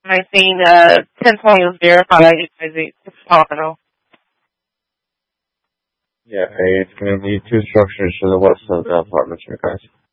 I seen 1020 was verified. It's Pompano. Yeah, hey, it's going to be 2 structures to the west of the apartments, you guys.